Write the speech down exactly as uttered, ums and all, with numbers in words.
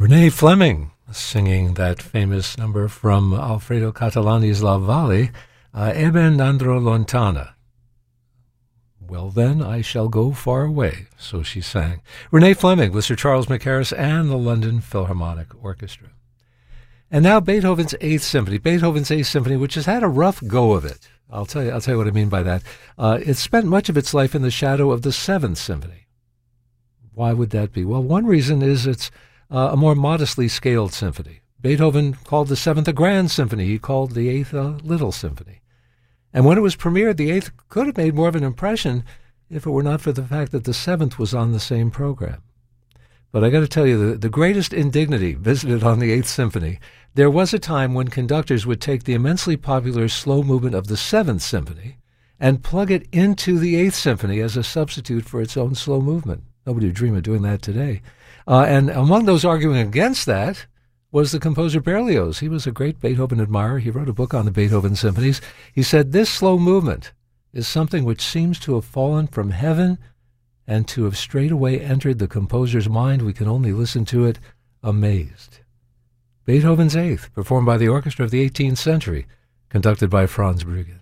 Renee Fleming singing that famous number from Alfredo Catalani's La Valle, uh, E ben andrò lontana. Well, then, I shall go far away, so she sang. Renee Fleming with Sir Charles Mackerras and the London Philharmonic Orchestra. And now Beethoven's Eighth Symphony. Beethoven's Eighth Symphony, which has had a rough go of it. I'll tell you, I'll tell you what I mean by that. Uh, it spent much of its life in the shadow of the Seventh Symphony. Why would that be? Well, one reason is it's uh, a more modestly scaled symphony. Beethoven called the Seventh a grand symphony. He called the Eighth a little symphony. And when it was premiered, the Eighth could have made more of an impression if it were not for the fact that the Seventh was on the same program. But I got to tell you, the, the greatest indignity visited on the Eighth Symphony, there was a time when conductors would take the immensely popular slow movement of the Seventh Symphony and plug it into the Eighth Symphony as a substitute for its own slow movement. Nobody would dream of doing that today. Uh, and among those arguing against that was the composer Berlioz. He was a great Beethoven admirer. He wrote a book on the Beethoven symphonies. He said, this slow movement is something which seems to have fallen from heaven and to have straightway entered the composer's mind. We can only listen to it amazed. Beethoven's Eighth, performed by the orchestra of the eighteenth century, conducted by Franz Bruggen.